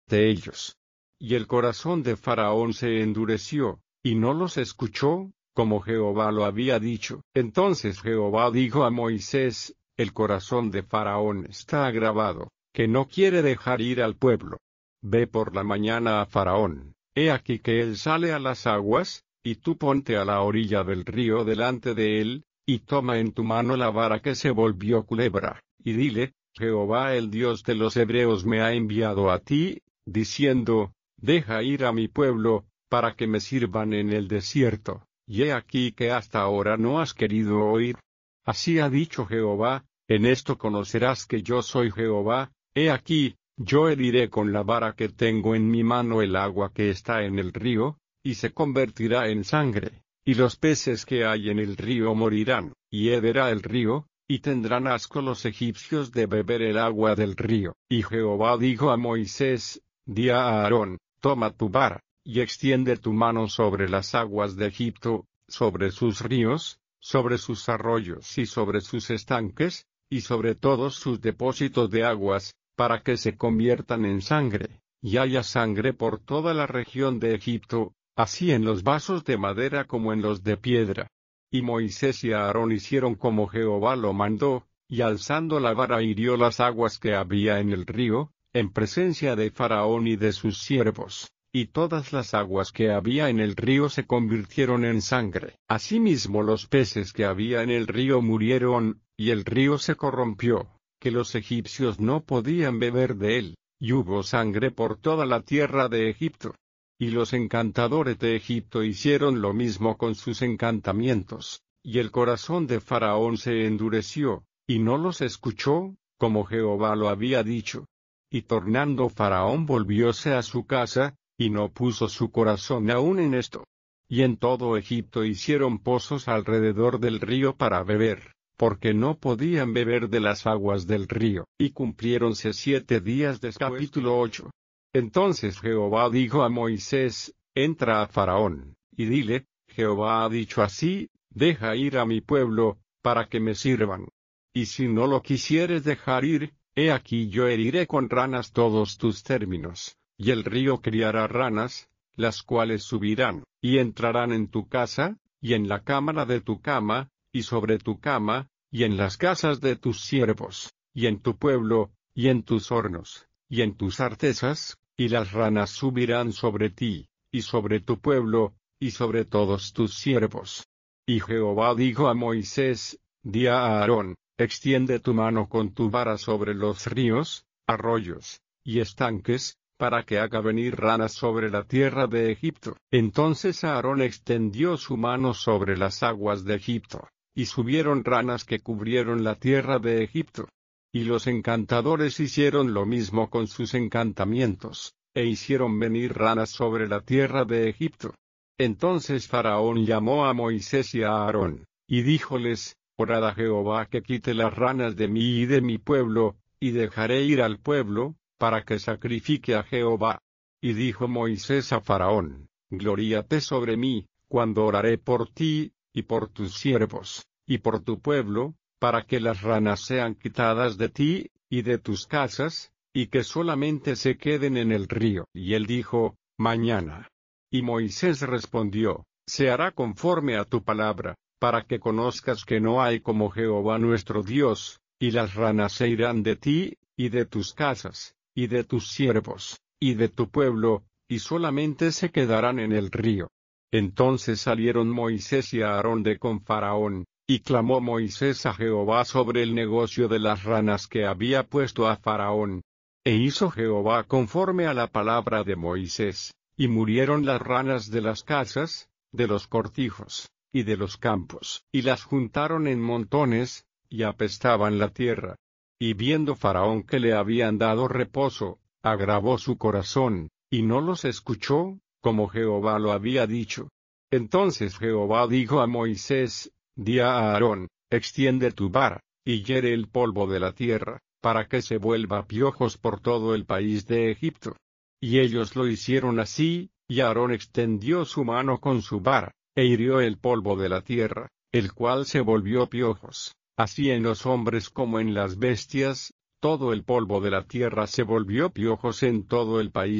de ellos. Y el corazón de Faraón se endureció, y no los escuchó, como Jehová lo había dicho. Entonces Jehová dijo a Moisés: el corazón de Faraón está agravado, que no quiere dejar ir al pueblo. Ve por la mañana a Faraón, he aquí que él sale a las aguas, y tú ponte a la orilla del río delante de él, y toma en tu mano la vara que se volvió culebra, y dile: Jehová el Dios de los hebreos me ha enviado a ti, diciendo: deja ir a mi pueblo, para que me sirvan en el desierto, y he aquí que hasta ahora no has querido oír. Así ha dicho Jehová: en esto conocerás que yo soy Jehová. He aquí, yo heriré con la vara que tengo en mi mano el agua que está en el río, y se convertirá en sangre, y los peces que hay en el río morirán, y herderá el río, y tendrán asco los egipcios de beber el agua del río. Y Jehová dijo a Moisés: di a Aarón: toma tu vara, y extiende tu mano sobre las aguas de Egipto, sobre sus ríos, sobre sus arroyos y sobre sus estanques, y sobre todos sus depósitos de aguas, para que se conviertan en sangre, y haya sangre por toda la región de Egipto, así en los vasos de madera como en los de piedra. Y Moisés y Aarón hicieron como Jehová lo mandó, y alzando la vara hirió las aguas que había en el río, en presencia de Faraón y de sus siervos, y todas las aguas que había en el río se convirtieron en sangre. Asimismo los peces que había en el río murieron, y el río se corrompió, que los egipcios no podían beber de él, y hubo sangre por toda la tierra de Egipto. Y los encantadores de Egipto hicieron lo mismo con sus encantamientos, y el corazón de Faraón se endureció, y no los escuchó, como Jehová lo había dicho. Y tornando Faraón volvióse a su casa, y no puso su corazón aún en esto. Y en todo Egipto hicieron pozos alrededor del río para beber, porque no podían beber de las aguas del río. Y cumpliéronse 7 días después. Capítulo 8. Entonces Jehová dijo a Moisés: entra a Faraón, y dile: Jehová ha dicho así: deja ir a mi pueblo, para que me sirvan. Y si no lo quisieres dejar ir, he aquí yo heriré con ranas todos tus términos, y el río criará ranas, las cuales subirán, y entrarán en tu casa, y en la cámara de tu cama, y sobre tu cama, y en las casas de tus siervos, y en tu pueblo, y en tus hornos, y en tus artesas, y las ranas subirán sobre ti, y sobre tu pueblo, y sobre todos tus siervos. Y Jehová dijo a Moisés: di a Aarón: extiende tu mano con tu vara sobre los ríos, arroyos, y estanques, para que haga venir ranas sobre la tierra de Egipto. Entonces Aarón extendió su mano sobre las aguas de Egipto, y subieron ranas que cubrieron la tierra de Egipto. Y los encantadores hicieron lo mismo con sus encantamientos, e hicieron venir ranas sobre la tierra de Egipto. Entonces Faraón llamó a Moisés y a Aarón, y díjoles: orad a Jehová que quite las ranas de mí y de mi pueblo, y dejaré ir al pueblo, para que sacrifique a Jehová. Y dijo Moisés a Faraón: gloríate sobre mí, cuando oraré por ti, y por tus siervos, y por tu pueblo, para que las ranas sean quitadas de ti, y de tus casas, y que solamente se queden en el río. Y él dijo: mañana. Y Moisés respondió: se hará conforme a tu palabra, para que conozcas que no hay como Jehová nuestro Dios, y las ranas se irán de ti, y de tus casas, y de tus siervos, y de tu pueblo, y solamente se quedarán en el río. Entonces salieron Moisés y Aarón de con Faraón, y clamó Moisés a Jehová sobre el negocio de las ranas que había puesto a Faraón. E hizo Jehová conforme a la palabra de Moisés, y murieron las ranas de las casas, de los cortijos, y de los campos, y las juntaron en montones, y apestaban la tierra. Y viendo Faraón que le habían dado reposo, agravó su corazón, y no los escuchó, como Jehová lo había dicho. Entonces Jehová dijo a Moisés: di a Aarón: extiende tu vara, y hiere el polvo de la tierra, para que se vuelva piojos por todo el país de Egipto. Y ellos lo hicieron así, y Aarón extendió su mano con su vara, e hirió el polvo de la tierra, el cual se volvió piojos. Así en los hombres como en las bestias, todo el polvo de la tierra se volvió piojos en todo el país